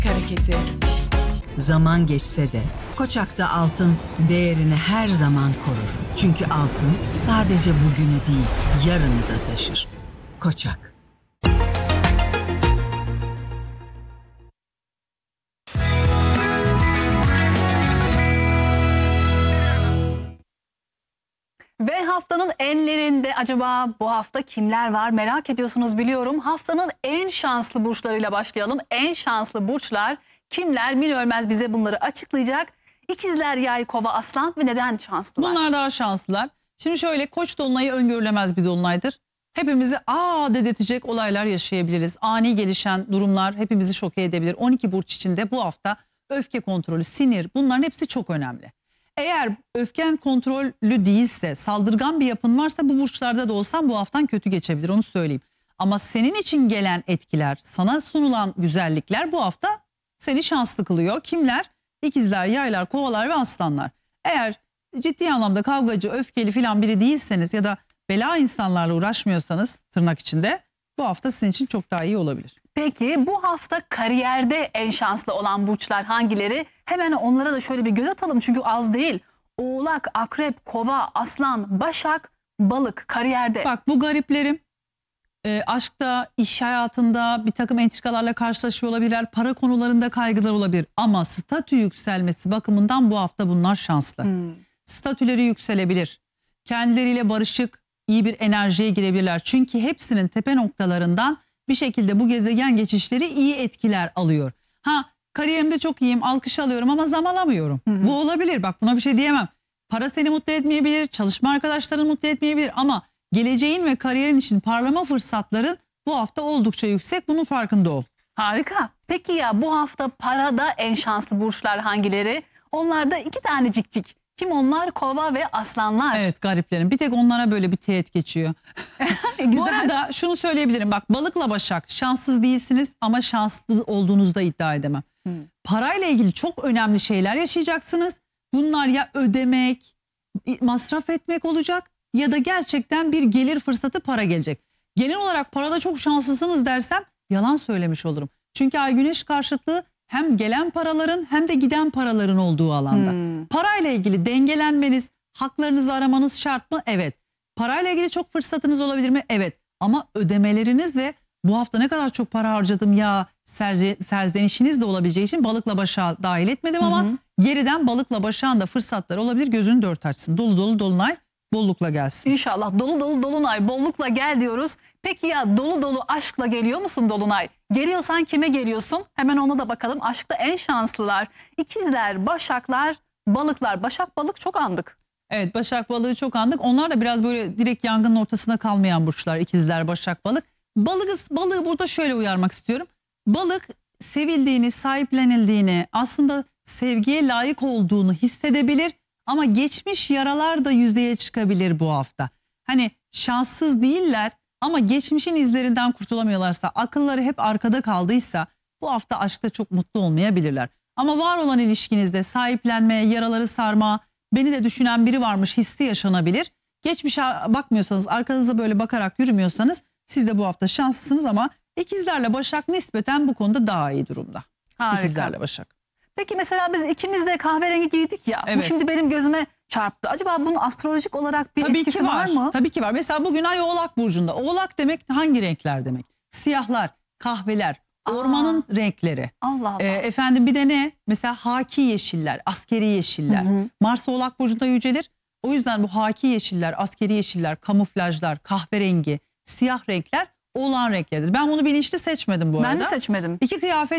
hareketi. Zaman geçse de Koçak'ta altın değerini her zaman korur. Çünkü altın sadece bugünü değil, yarını da taşır. Koçak. Ve haftanın enlerinde acaba bu hafta kimler var merak ediyorsunuz biliyorum. Haftanın en şanslı burçlarıyla başlayalım. En şanslı burçlar kimler? Mine Ölmez bize bunları açıklayacak. İkizler, Yay, Kova, Aslan ve neden şanslılar? Bunlar daha şanslılar. Şimdi şöyle, Koç dolunayı öngörülemez bir dolunaydır. Hepimizi dedirtecek olaylar yaşayabiliriz. Ani gelişen durumlar hepimizi şoke edebilir. 12 burç içinde bu hafta öfke kontrolü, sinir, bunların hepsi çok önemli. Eğer öfken kontrollü değilse, saldırgan bir yapın varsa bu burçlarda da olsan bu haftan kötü geçebilir, onu söyleyeyim. Ama senin için gelen etkiler, sana sunulan güzellikler bu hafta seni şanslı kılıyor. Kimler? İkizler, Yaylar, Kovalar ve Aslanlar. Eğer ciddi anlamda kavgacı, öfkeli falan biri değilseniz ya da bela insanlarla uğraşmıyorsanız tırnak içinde bu hafta sizin için çok daha iyi olabilir. Peki bu hafta kariyerde en şanslı olan burçlar hangileri? Hemen onlara da şöyle bir göz atalım çünkü az değil. Oğlak, Akrep, Kova, Aslan, Başak, Balık kariyerde. Bak, bu gariplerim aşkta, iş hayatında bir takım entrikalarla karşılaşıyor olabilirler. Para konularında kaygılar olabilir. Ama statü yükselmesi bakımından bu hafta bunlar şanslı. Statüleri yükselebilir. Kendileriyle barışık, iyi bir enerjiye girebilirler. Çünkü hepsinin tepe noktalarından bir şekilde bu gezegen geçişleri iyi etkiler alıyor. Kariyerimde çok iyiyim, alkış alıyorum ama zam alamıyorum. Bu olabilir, bak buna bir şey diyemem. Para seni mutlu etmeyebilir, çalışma arkadaşların mutlu etmeyebilir ama geleceğin ve kariyerin için parlama fırsatların bu hafta oldukça yüksek, bunun farkında ol. Harika. Peki ya bu hafta parada en şanslı burçlar hangileri? Onlarda 2 tanecik. Kim onlar? Kova ve Aslanlar. Evet, gariplerin. Bir tek onlara böyle bir teğet geçiyor. Güzel. Bu arada şunu söyleyebilirim. Bak, Balıkla Başak şanssız değilsiniz ama şanslı olduğunuzu da iddia edemem. Parayla ilgili çok önemli şeyler yaşayacaksınız. Bunlar ya ödemek, masraf etmek olacak ya da gerçekten bir gelir fırsatı, para gelecek. Genel olarak parada çok şanslısınız dersem yalan söylemiş olurum. Çünkü Ay Güneş karşıtlığı hem gelen paraların hem de giden paraların olduğu alanda. Parayla ilgili dengelenmeniz, haklarınızı aramanız şart mı? Evet. Parayla ilgili çok fırsatınız olabilir mi? Evet. Ama ödemeleriniz ve bu hafta ne kadar çok para harcadım ya serzenişiniz de olabileceği için Balıkla Başak'ı dahil etmedim ama geriden Balıkla Başak'ın da fırsatları olabilir. Gözünü dört açsın. Dolu dolu dolunay bollukla gelsin. İnşallah dolu dolu dolunay bollukla gel diyoruz. Peki ya dolu dolu aşkla geliyor musun dolunay? Geliyorsan kime geliyorsun? Hemen ona da bakalım. Aşkta en şanslılar İkizler, Başaklar, Balıklar. Başak, Balık çok andık. Evet, Başak, Balığı çok andık. Onlar da biraz böyle direkt yangının ortasında kalmayan burçlar. İkizler, Başak, Balık. Balığı burada şöyle uyarmak istiyorum. Balık sevildiğini, sahiplenildiğini, aslında sevgiye layık olduğunu hissedebilir. Ama geçmiş yaralar da yüzeye çıkabilir bu hafta. Hani şanssız değiller ama geçmişin izlerinden kurtulamıyorlarsa, akılları hep arkada kaldıysa bu hafta aşkta çok mutlu olmayabilirler. Ama var olan ilişkinizde sahiplenme, yaraları sarma, beni de düşünen biri varmış hissi yaşanabilir. Geçmişe bakmıyorsanız, arkanıza böyle bakarak yürümüyorsanız siz de bu hafta şanslısınız ama İkizlerle Başak nispeten bu konuda daha iyi durumda. Harika. İkizlerle Başak. Peki mesela biz ikimiz de kahverengi giydik ya. Evet. Bu şimdi benim gözüme çarptı. Acaba bunun astrolojik olarak bir etkisi var mı? Tabii ki var. Mesela bugün Ay Oğlak Burcu'nda. Oğlak demek hangi renkler demek? Siyahlar, kahveler, ormanın renkleri. Allah Allah. Efendim bir de ne? Mesela haki yeşiller, askeri yeşiller. Mars Oğlak Burcu'nda yücelir. O yüzden bu haki yeşiller, askeri yeşiller, kamuflajlar, kahverengi, siyah renkler Oğlak'ın renkleridir. Ben bunu bilinçli seçmedim bu arada. Ben de seçmedim. İki kıyafet